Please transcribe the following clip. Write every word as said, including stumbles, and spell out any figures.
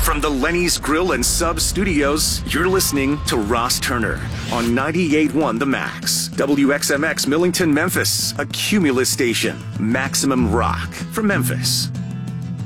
From the Lenny's Grill and Sub Studios, you're listening to Ross Turner on ninety-eight point one The Max. W X M X Millington, Memphis, a Cumulus station. Maximum rock from Memphis.